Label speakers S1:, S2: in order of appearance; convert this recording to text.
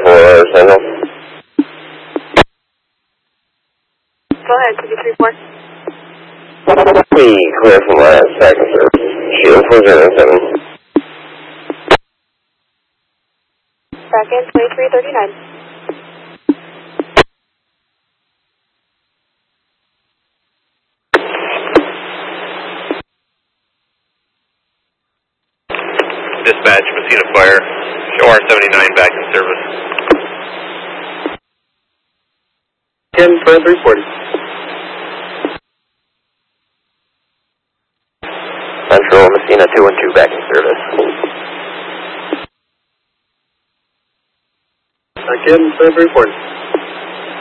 S1: for signal.
S2: Go ahead, 234.
S1: We clear from last second service. Shield 407.
S2: Second, 2339.
S3: Dispatch, Messina Fire, OR 79 back in service.
S4: Ken, turn 340.
S1: Central, Messina 212 back in service.
S4: Ken, turn 340.